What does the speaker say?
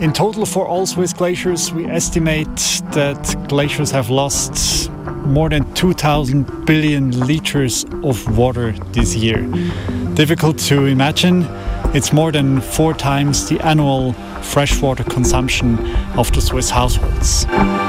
In total, for all Swiss glaciers, we estimate that glaciers have lost more than 2,000 billion liters of water this year. Difficult to imagine. It's more than 4 times the annual freshwater consumption of the Swiss households.